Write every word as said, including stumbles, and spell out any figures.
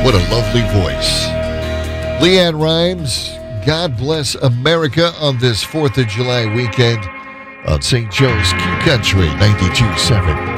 What a lovely voice. Leanne Rimes, God Bless America on this fourth of July weekend on Saint Joe's Q Country ninety-two point seven.